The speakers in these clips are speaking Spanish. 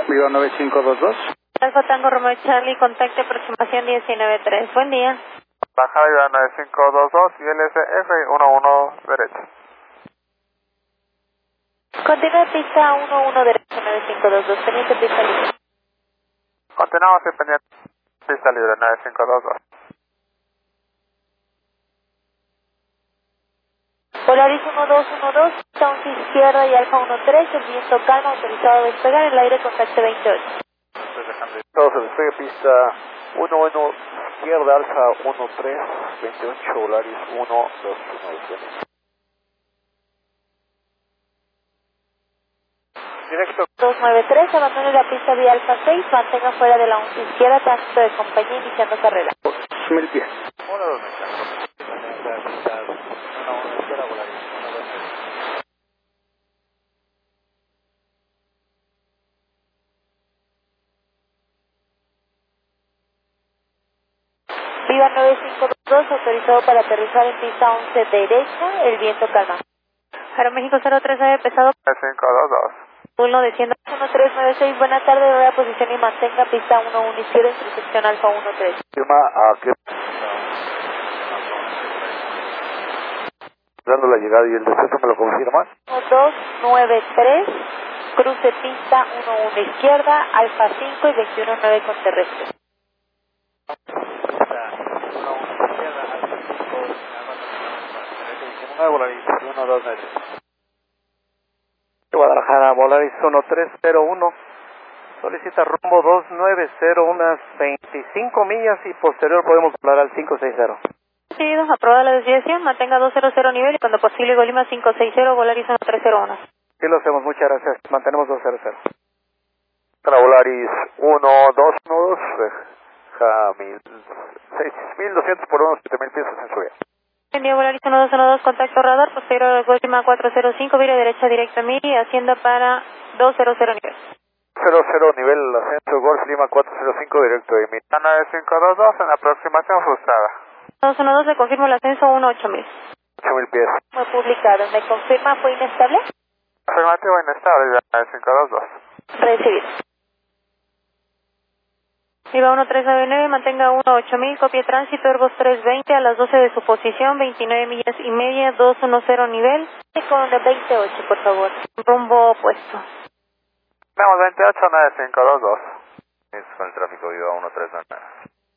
Viva 9522. Alfa Tango Romeo Charlie, contacto aproximación 193. Buen día. Bajada Viva 9522 y LSF 11 derecha. Continúa pista 11 derecha 9522, pendiente pista libre. Continuamos en pendiente pista libre 9522. Polaris 1212, pista 11 izquierda y Alfa 13, el viento calma, autorizado a despegar, el aire contacto 28. Todo se despegue, pista 11 izquierda, Alfa 13, 28, Volaris 121. Directo. 293, abandone la pista vía Alfa 6, mantenga fuera de la 11 izquierda, tránsito de compañía iniciando carrera. 1000 pies. 1-2. Viva 9522, autorizado para aterrizar en pista 11 derecha, el viento calma. Aeroméxico 03 pesado. 9522. 1 desciendo 1396, buena tarde, nueva posición y mantenga pista 11 izquierda, intersección Alfa 13. Firma a que... Dando la llegada y el descenso, ¿me lo confirman? 293, cruce pista 11 izquierda, Alfa 5 y 219 con terrestre. Guadalajara, Volaris 1301. Solicita rumbo 290, unas 25 millas y posterior podemos volar al 560. Seguido, aprobada la desviación, mantenga 200 nivel y cuando posible Golima 560, Volaris 1301. Sí lo hacemos, muchas gracias. Mantenemos 200. Para Volaris 122, deja 6.200 por unos 7.000 pies en su vía. Buen día, Volaris 1212, contacto radar, posterior Golima 405, vira derecha directo a mí y hacienda para 200 nivel. 00 nivel ascenso Golf Lima 405 directo de Mitana de 522 en aproximación frustrada. 212, le confirmo el ascenso 18000. 8000 pies. Fue publicado, ¿me confirma fue inestable? Afirmativo inestable de 522. Recibido. Viva 1399, mantenga 18000, copia de tránsito, Airbus 320 a las 12 de su posición, 29 millas y media, 210 nivel, y con el 28, por favor, rumbo opuesto. Tenemos 28, 9522. Es con el tráfico Viva 1399.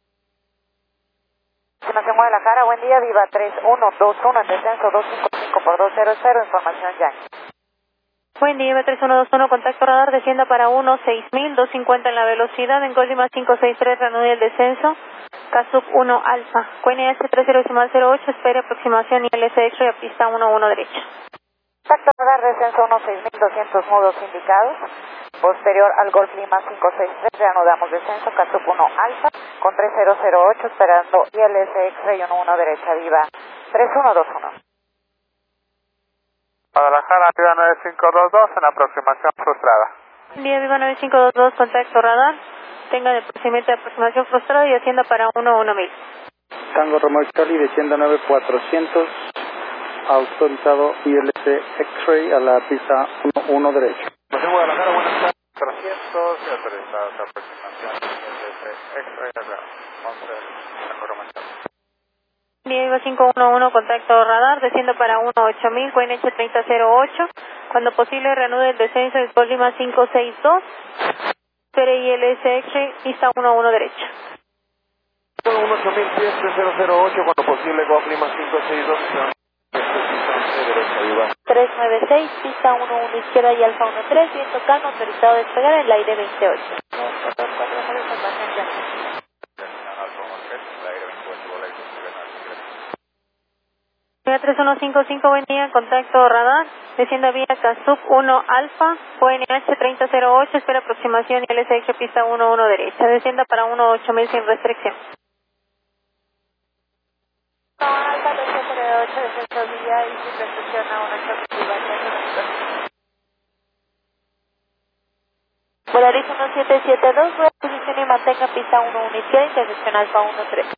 Estimación Guadalajara, buen día, Viva 3121, en descenso 255 por 200, información Yankee. Buen día, Viva 3121, contacto radar, descienda para 16000, 250 en la velocidad, en Golima 563, reanude el descenso, Casup 1 Alfa, QNH 3008, espere aproximación y LSX y a pista 11 derecha. Contacto radar, descenso 16200, modos indicados. Posterior al Golf Lima 563, reanudamos descenso, Casup 1 Alfa, con 3008, esperando ILSX, Rayon 1 derecha, Viva 3121. Guadalajara, Viva 9522 en aproximación frustrada. Buen día, Viva 9522, contacto radar, tenga de procedimiento de aproximación frustrada y hacienda para 11000. Tango Romeo Charlie, descienda 9400, autorizado ILC X-Ray a la pista 11 derecha. En Guadalajara, buenas tardes. 300 y autorizados aproximación X-Ray a la 11 Tango Romeo Charlie. Viva 511, contacto radar, desciendo para 18000, QNH 3008. Cuando posible, reanude el descenso de Golima 562. Espere ILSX, pista 11 derecha. 8000 pies 3008, cuando posible, Golf Lima 562. Derecha, Viva. 396, pista 11 izquierda y Alfa 13, viento calmo, autorizado a despegar en el aire 28. Viva 3155, buen día, contacto radar, descienda vía Casup 1 Alfa, QNH 3008, espera aproximación y LSX pista 11 derecha, descienda para 18000 sin restricción. Alfa 3008, descenso vía y sin restricción a 18000. Volaris 1772, buena posición y mantenga pista 11 izquierda, intersección Alfa 13.